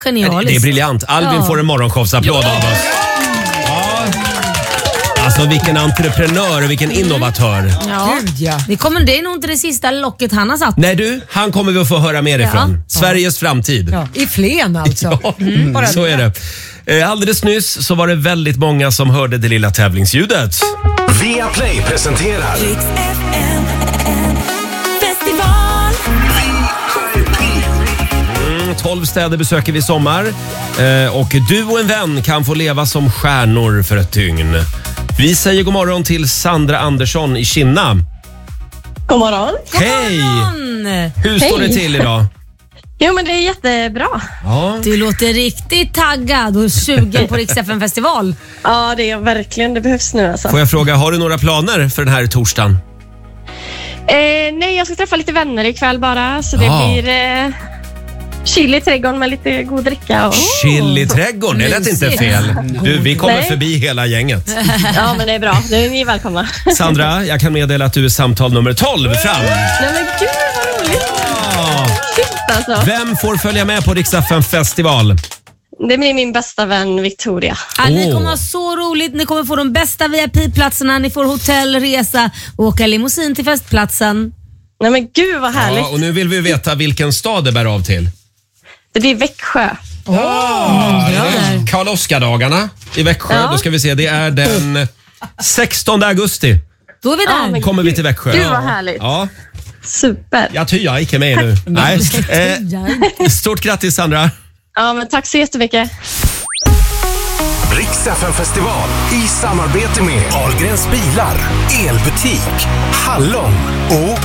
Genialiskt. Det är briljant. Albin får en morgonshowsapplåd av oss. Alltså vilken entreprenör och vilken innovatör. Det är nog inte det sista locket han har satt. Nej du, han kommer vi att få höra mer ifrån. Sveriges framtid. Ja, i Flen alltså. Så är det. Alldeles nyss så var det väldigt många som hörde det lilla tävlingsljudet. Viaplay presenterar 12 städer besöker vi i sommar. Och du och en vän kan få leva som stjärnor för ett dygn. Vi säger god morgon till Sandra Andersson i Kinna. God morgon. Hej! Hur står det till idag? Jo, men det är jättebra. Ja. Du låter riktigt taggad och sugen på Rix FM-festival. Ja, det är verkligen. Det behövs nu alltså. Får jag fråga, har du några planer för den här torsdagen? Nej, jag ska träffa lite vänner ikväll bara. Så det blir chill i trädgården med lite god dricka. Och... Chill i trädgården, det lät inte fel. Du, vi kommer förbi hela gänget. Ja, men det är bra. Det är ni välkomna. Sandra, jag kan meddela att du är samtal nummer 12 fram. Nej, men gud vad roligt. Shit alltså. Vem får följa med på Rix FM festival? Det blir min bästa vän Victoria. Ni kommer ha så roligt. Ni kommer få de bästa VIP-platserna. Ni får hotell, resa och åka limousin till festplatsen. Nej, men gud vad härligt. Ja, och nu vill vi veta vilken stad det bär av till. Det blir Växjö. Karl Oskar-dagarna i Växjö. Ja. Då ska vi se, det är den 16 augusti. Då är vi där. men Kommer vi till Växjö. Gud vad härligt. Ja. Super. Jag tyar inte med nu. Nej. Stort grattis Sandra. Ja, men tack så jättemycket. Rix FM festival i samarbete med Ahlgrens bilar, elbutik, Hallon och